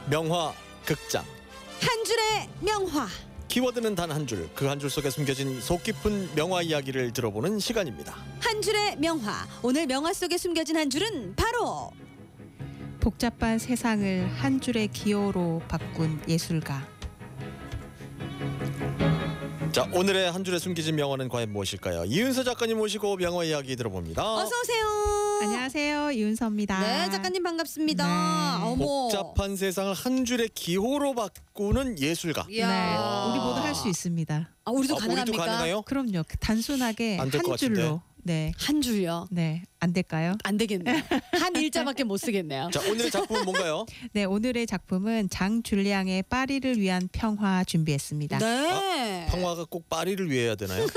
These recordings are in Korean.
명화 극장. 한 줄의 명화. 키워드는 단 한 줄. 그 한 줄 속에 숨겨진 속 깊은 명화 이야기를 들어보는 시간입니다. 한 줄의 명화. 오늘 명화 속에 숨겨진 한 줄은 바로 복잡한 세상을 한 줄의 기호로 바꾼 예술가. 자, 오늘의 한 줄에 숨겨진 명화는 과연 무엇일까요? 이은서 작가님 모시고 명화 이야기 들어봅니다. 어서 오세요. 안녕하세요, 이윤서입니다. 네, 작가님 반갑습니다. 네. 어머. 복잡한 세상을 한 줄의 기호로 바꾸는 예술가. 이야. 네, 우리 모두 할 수 있습니다. 아, 우리도 우리도 가능합니까? 가능해요? 그럼요. 단순하게 안될것 한 줄로. 같은데. 네, 한 줄요. 네, 안 될까요? 안 되겠네요. 한 일자밖에 못 쓰겠네요. 자, 오늘의 작품은 뭔가요? 네, 오늘의 작품은 장 줄리앙의 파리를 위한 평화 준비했습니다. 네. 평화가 꼭 파리를 위해야 되나요?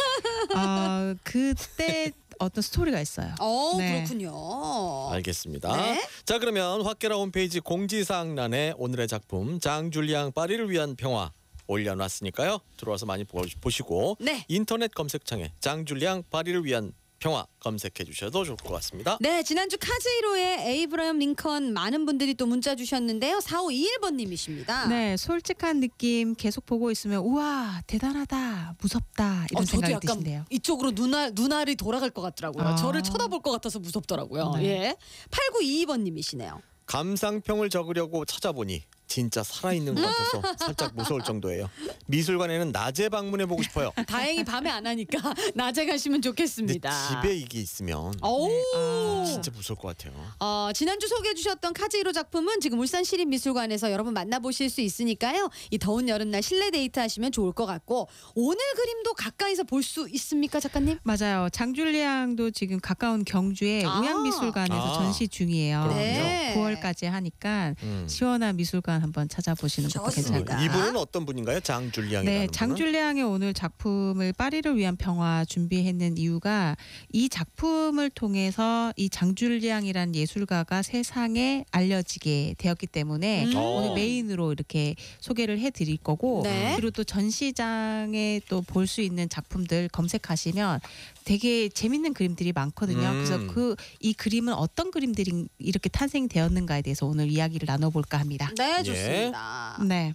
그때 어떤 스토리가 있어요. 네. 그렇군요. 알겠습니다. 네. 자, 그러면 화케라 홈페이지 공지사항란에 오늘의 작품 장 줄리앙 파리를 위한 평화 올려놨으니까요. 들어와서 많이 보시고 네. 인터넷 검색창에 장 줄리앙 파리를 위한 평화 검색해 주셔도 좋을 것 같습니다. 네, 지난주 카즈이로의 에이브라임 링컨 많은 분들이 또 문자 주셨는데요. 4521번님이십니다. 네, 솔직한 느낌 계속 보고 있으면 우와 대단하다, 무섭다 이런 저도 생각이 약간 드신대요. 이쪽으로 눈알이 돌아갈 것 같더라고요. 아. 저를 쳐다볼 것 같아서 무섭더라고요. 네. 예. 8922번님이시네요. 감상평을 적으려고 찾아보니 진짜 살아있는 것 같아서 살짝 무서울 정도예요. 미술관에는 낮에 방문해 보고 싶어요. 다행히 밤에 안 하니까 낮에 가시면 근데 좋겠습니다. 집에 이게 있으면 오. 진짜 무서울 것 같아요. 지난주 소개해 주셨던 카즈이로 작품은 지금 울산 시립미술관에서 여러분 만나보실 수 있으니까요. 이 더운 여름날 실내 데이트 하시면 좋을 것 같고, 오늘 그림도 가까이서 볼 수 있습니까, 작가님? 맞아요. 장줄리앙도 지금 가까운 경주의 아. 우양미술관에서 전시 중이에요. 네. 9월까지 하니까 시원한 미술관 한번 찾아보시는 것도 괜찮을 것 좋습니다. 같아요. 이분은 어떤 분인가요? 장 줄리앙이라는 네, 분은? 장줄리앙의 오늘 작품을 파리를 위한 평화 준비했는 이유가 이 작품을 통해서 이 장줄리앙이라는 예술가가 세상에 알려지게 되었기 때문에 오늘 메인으로 이렇게 소개를 해드릴 거고, 네. 그리고 또 전시장에 또 볼 수 있는 작품들 검색하시면 되게 재밌는 그림들이 많거든요. 그래서 이 그림은 어떤 그림들이 이렇게 탄생되었는가에 대해서 오늘 이야기를 나눠볼까 합니다. 네, 좋습니다. 네.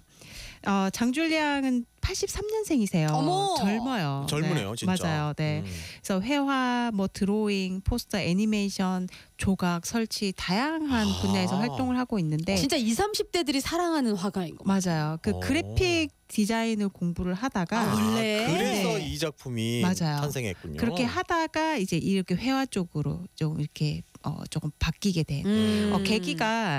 장줄리앙은 83년생이세요. 어머. 젊어요. 젊으네요, 네, 진짜. 맞아요. 네. 그래서 회화, 드로잉, 포스터, 애니메이션, 조각, 설치 다양한 분야에서 활동을 하고 있는데 진짜 20, 30대들이 사랑하는 화가인 거. 맞아요. 그 그래픽 디자인을 공부를 하다가 원래? 그래서 네. 이 작품이 맞아요. 탄생했군요. 그렇게 하다가 이제 이렇게 회화 쪽으로 좀 이렇게 조금 바뀌게 된 계기가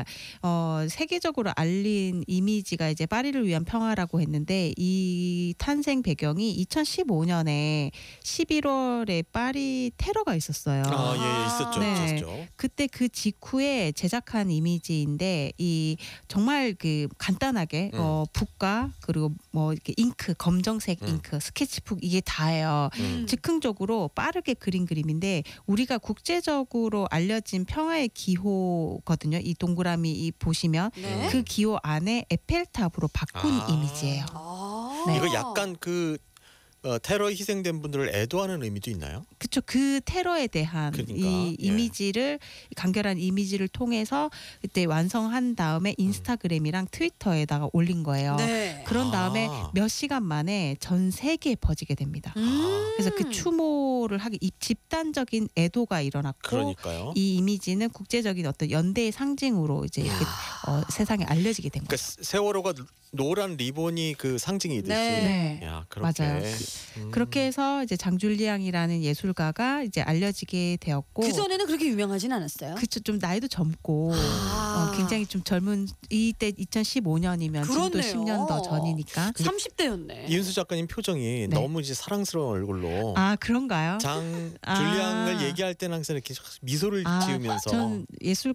세계적으로 알린 이미지가 이제 파리를 위한 평화라고 했는데, 이 탄생 배경이 2015년에 11월에 파리 테러가 있었어요. 예, 있었죠. 네. 있었죠. 그때 그 직후에 제작한 이미지인데, 이 정말 그 간단하게 붓과 그리고 이렇게 잉크, 검정색 잉크, 스케치북 이게 다예요. 즉흥적으로 빠르게 그린 그림인데, 우리가 국제적으로 알려진 평화의 기호거든요. 이 동그라미 이 보시면 네. 그 기호 안에 에펠탑으로 바꾼 이미지예요. 네. 이거 약간 그 테러에 희생된 분들을 애도하는 의미도 있나요? 그렇죠. 그 테러에 대한 그러니까, 이 이미지를 간결한 이미지를 통해서 그때 완성한 다음에 인스타그램이랑 트위터에다가 올린 거예요. 네. 그런 다음에 몇 시간 만에 전 세계에 퍼지게 됩니다. 그래서 그 추모를 하기 집단적인 애도가 일어났고, 그러니까요. 이 이미지는 국제적인 어떤 연대의 상징으로 이제 이렇게 세상에 알려지게 된 그러니까 거죠. 세월호가 노란 리본이 그 상징이듯이. 네. 야, 그렇게. 맞아요. 그렇게 해서 이제 장줄리앙이라는 예술가가 이제 알려지게 되었고, 그 전에는 그렇게 유명하진 않았어요. 그쵸, 좀 나이도 젊고 굉장히 좀 젊은, 이때 2015년이면 지금도 그렇네요. 10년 더 전이니까. 30대였네. 이은수 작가님 표정이 너무 이제 사랑스러운 얼굴로 그런가요? 장 줄리앙을 얘기할 때는 항상 이렇게 미소를 지으면서. 전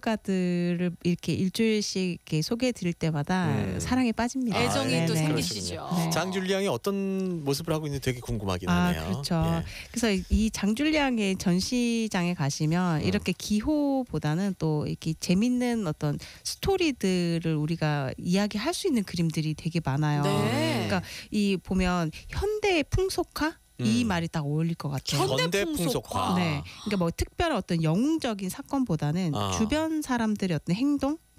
예술가들을 이렇게 일주일씩 이렇게 소개해 드릴 때마다 사랑에 빠집니다. 애정이 또 네네. 생기시죠. 네. 장 줄리앙이 어떤 모습을 하고 있는지 되게 궁금하긴 하네요. 그렇죠. 예. 그래서 이 장줄리앙의 전시장에 가시면 이렇게 기호보다는 또 이렇게 재밌는 어떤 스토리들을 우리가 이야기할 수 있는 그림들이 되게 많아요. 네. 그러니까 이 보면 현대의 풍속화 이 말이 딱 어울릴 것 같아요. 현대풍속화. 네, 그러니까 뭐 특별한 어떤 영웅적인 사건보다는 주변 사람들의 어떤 행동,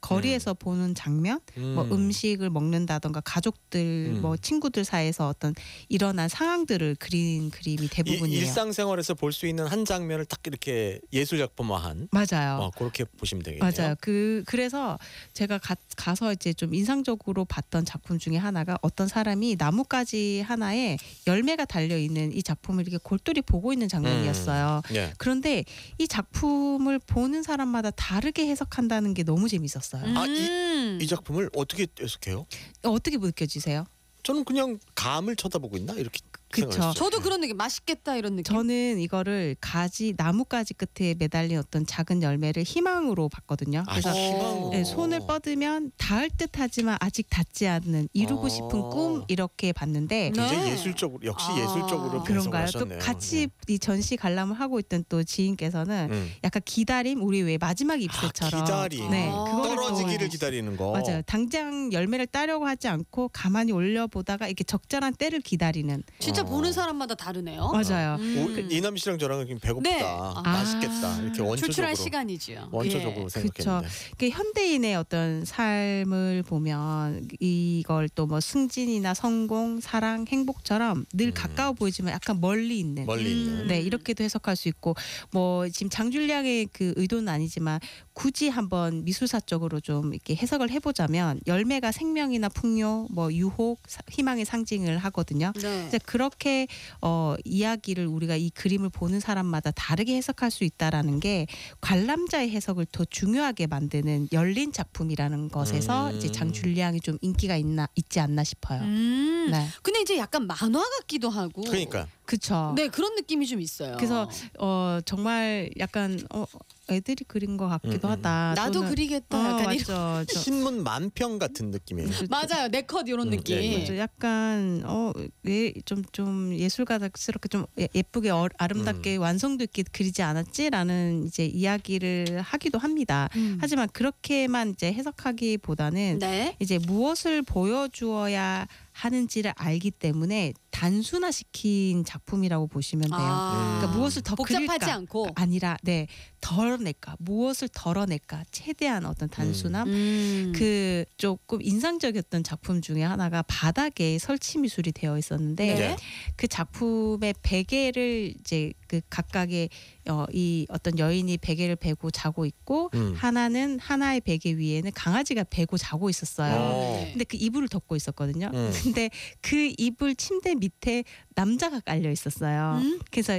거리에서 보는 장면, 뭐 음식을 먹는다던가 가족들, 뭐 친구들 사이에서 어떤 일어난 상황들을 그린 그림이 대부분이에요. 일상생활에서 볼 수 있는 한 장면을 딱 이렇게 예술 작품화한. 맞아요. 그렇게 보시면 되겠네요. 맞아요. 그래서 제가 가서 이제 좀 인상적으로 봤던 작품 중에 하나가 어떤 사람이 나뭇가지 하나에 열매가 달려 있는 이 작품을 이렇게 골똘히 보고 있는 장면이었어요. 네. 그런데 이 작품을 보는 사람마다 다르게 해석한다는 게 너무 재밌었어요. 이 작품을 어떻게 해석해요? 어떻게 느껴지세요? 저는 그냥 감을 쳐다보고 있나 이렇게 그쵸. 생각했어요. 저도 그런 느낌. 맛있겠다 이런 느낌. 저는 이거를 나뭇가지 끝에 매달린 어떤 작은 열매를 희망으로 봤거든요. 그래서 희망으로. 네, 손을 뻗으면 닿을 듯하지만 아직 닿지 않는 이루고 싶은 꿈 이렇게 봤는데 굉장히 네. 예술적으로 역시 아. 예술적으로 그런가요? 해석을 또 하셨네요. 같이 이 전시 관람을 하고 있던 또 지인께서는 약간 기다림, 우리 왜 마지막 입새처럼 기다림. 네, 아. 그거를 떨어지기를 또 기다리는 거. 맞아요. 당장 열매를 따려고 하지 않고 가만히 올려보다가 이렇게 적절한 때를 기다리는. 진짜 보는 사람마다 다르네요. 맞아요. 이남희 씨랑 저랑은 지금 배고프다, 네. 맛있겠다 이렇게 원초적으로 출출할 시간이죠. 원초적으로 예. 생각했는데. 현대인의 어떤 삶을 보면 이걸 또 뭐 승진이나 성공, 사랑, 행복처럼 늘 가까워 보이지만 약간 멀리 있는. 멀리 있는. 네, 이렇게도 해석할 수 있고 뭐 지금 장줄량의 그 의도는 아니지만 굳이 한번 미술사 쪽으로 좀 이렇게 해석을 해보자면 열매가 생명이나 풍요, 뭐 유혹, 희망의 상징을 하거든요. 네. 이제 그렇게 이야기를 우리가 이 그림을 보는 사람마다 다르게 해석할 수 있다라는 게 관람자의 해석을 더 중요하게 만드는 열린 작품이라는 것에서 이제 장줄리앙이 좀 인기가 있지 않나 싶어요. 네, 근데 이제 약간 만화 같기도 하고. 그러니까 그렇죠. 네, 그런 느낌이 좀 있어요. 그래서 정말 약간 애들이 그린 것 같기도 하다. 나도 또는- 그리겠다. 약간 이런. 맞죠. 신문 만평 같은 느낌이에요. 맞아요. 네컷 이런 느낌. 네, 맞아. 약간 좀 예술가스럽게 좀 예쁘게 아름답게 완성도 있게 그리지 않았지라는 이제 이야기를 하기도 합니다. 하지만 그렇게만 이제 해석하기보다는 네. 이제 무엇을 보여주어야 하는지를 알기 때문에 단순화시킨 작품이라고 보시면 돼요. 그러니까 무엇을 더 복잡하지 그릴까 않고. 아니라 덜어낼까, 무엇을 덜어낼까, 최대한 어떤 단순함. 그 조금 인상적이었던 작품 중에 하나가 바닥에 설치 미술이 되어 있었는데 네. 그 작품의 베개를 이제 그 각각의 이 어떤 여인이 베개를 베고 자고 있고 하나는 하나의 베개 위에는 강아지가 베고 자고 있었어요. 어. 근데 그 이불을 덮고 있었거든요. 근데 그 이불 침대 밑에 남자가 깔려 있었어요. 그래서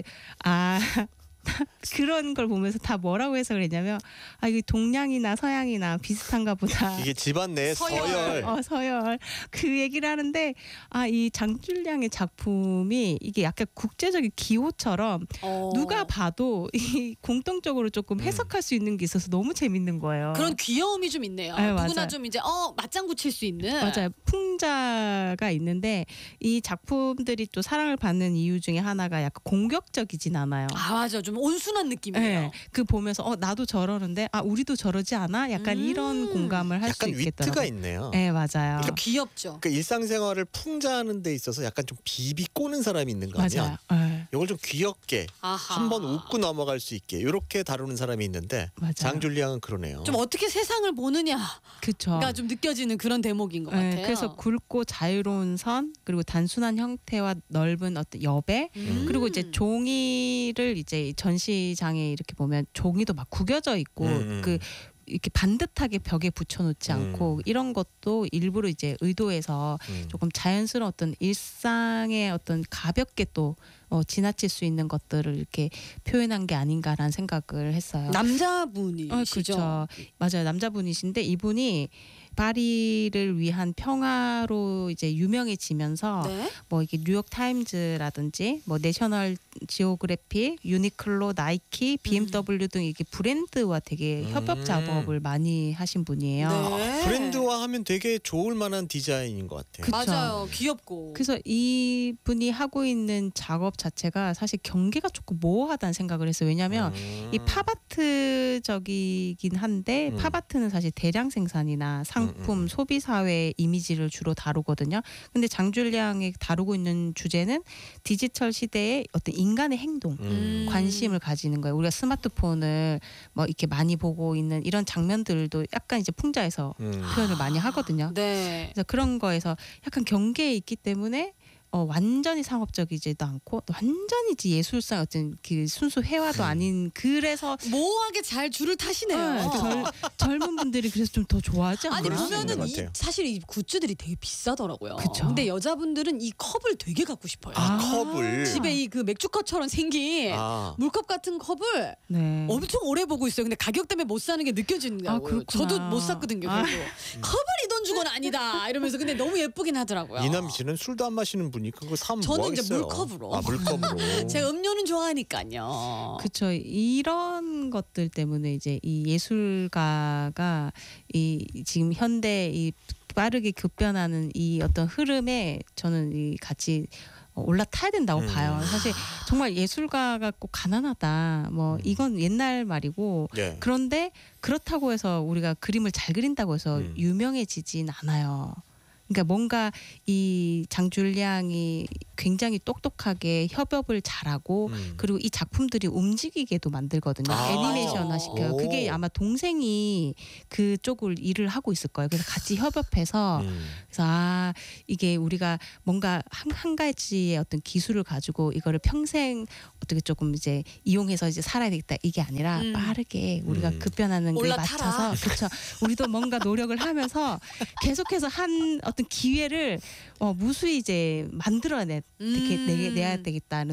그런 걸 보면서 다 뭐라고 해석을 했냐면 이게 동양이나 서양이나 비슷한가 보다. 이게 집안 내 서열. 서열 그 얘기를 하는데 이 장줄량의 작품이 이게 약간 국제적인 기호처럼 누가 봐도 이 공통적으로 조금 해석할 수 있는 게 있어서 너무 재밌는 거예요. 그런 귀여움이 좀 있네요. 네, 누구나 맞아요. 좀 이제 맞장구 칠 수 있는. 맞아요. 풍자가 있는데 이 작품들이 또 사랑을 받는 이유 중에 하나가 약간 공격적이진 않아요. 맞아. 좀 온순한 느낌이에요. 네, 그 보면서 나도 저러는데 우리도 저러지 않아? 약간 이런 공감을 할 수 약간 위트가 있겠더라고요. 있네요. 네, 맞아요. 좀 귀엽죠. 그 일상생활을 풍자하는 데 있어서 약간 좀 비비 꼬는 사람이 있는 거 아니야? 맞아요. 네, 이걸 좀 귀엽게 아하. 한번 웃고 넘어갈 수 있게 이렇게 다루는 사람이 있는데 맞아요. 장줄리앙은 그러네요. 좀 어떻게 세상을 보느냐가 그렇죠. 좀 느껴지는 그런 대목인 것 같아요. 그래서 굵고 자유로운 선 그리고 단순한 형태와 넓은 어떤 여백 그리고 이제 종이를 이제 전시장에 이렇게 보면 종이도 막 구겨져 있고 그 이렇게 반듯하게 벽에 붙여놓지 않고 이런 것도 일부러 이제 의도해서 조금 자연스러운 어떤 일상의 어떤 가볍게 또 지나칠 수 있는 것들을 이렇게 표현한 게 아닌가라는 생각을 했어요. 남자분이시죠? 그렇죠. 맞아요. 남자분이신데 이분이 파리를 위한 평화로 이제 유명해지면서 네. 뭐 이게 뉴욕 타임즈라든지 뭐 내셔널 지오그래픽, 유니클로, 나이키, BMW 등 이게 브랜드와 되게 협업 작업을 많이 하신 분이에요. 네. 브랜드화 하면 되게 좋을 만한 디자인인 것 같아요. 그쵸. 맞아요. 귀엽고. 그래서 이분이 하고 있는 작업 자체가 사실 경계가 조금 모호하다는 생각을 했어요. 왜냐하면 이 팝아트적이긴 한데 팝아트는 사실 대량 생산이나 상품 상품, 소비 사회 이미지를 주로 다루거든요. 근데 장줄리앙이 다루고 있는 주제는 디지털 시대의 어떤 인간의 행동, 관심을 가지는 거예요. 우리가 스마트폰을 뭐 이렇게 많이 보고 있는 이런 장면들도 약간 이제 풍자해서 표현을 많이 하거든요. 네. 그래서 그런 거에서 약간 경계에 있기 때문에 완전히 상업적이지도 않고 또 완전히 예술상 어떤 그 순수 회화도 아닌 그래서 모호하게 잘 줄을 타시네요. 젊은 분들이 그래서 좀 더 좋아하지 않나? 아니 그럴 수 있는 보면은 것 이 같아요. 사실 이 굿즈들이 되게 비싸더라고요. 그쵸. 근데 여자분들은 이 컵을 되게 갖고 싶어요. 아, 컵을 집에 이 그 맥주컵처럼 생긴 아. 물컵 같은 컵을 네. 엄청 오래 보고 있어요. 근데 가격 때문에 못 사는 게 느껴지는 거예요. 그렇구나. 저도 못 샀거든요. 아. 결국. 컵을 이 돈 주고는 아니다 이러면서 근데 너무 예쁘긴 하더라고요. 이남희 씨는 술도 안 마시는 분이 그거 사면 저는 뭐 이제 하겠어요? 물컵으로. 아, 물컵으로. 제가 음료는 좋아하니까요. 그렇죠. 이런 것들 때문에 이제 이 예술가가 이 지금 현대 이 빠르게 급변하는 이 어떤 흐름에 저는 이 같이 올라타야 된다고 봐요. 사실 정말 예술가가 꼭 가난하다. 뭐 이건 옛날 말이고 네. 그런데 그렇다고 해서 우리가 그림을 잘 그린다고 해서 유명해지진 않아요. 그러니까 뭔가 이 장줄리앙이 굉장히 똑똑하게 협업을 잘하고 그리고 이 작품들이 움직이게도 만들거든요. 아, 애니메이션화 시켜요. 오. 그게 아마 동생이 그쪽을 일을 하고 있을 거예요. 그래서 같이 협업해서 그래서 이게 우리가 뭔가 한 가지의 어떤 기술을 가지고 이거를 평생 어떻게 조금 이제 이용해서 이제 살아야 되겠다 이게 아니라 빠르게 우리가 급변하는 게 올라타라. 맞춰서 그렇죠. 우리도 뭔가 노력을 하면서 계속해서 한 어떤 기회를 무수히 이제 만들어내 이렇게 내야 되겠다는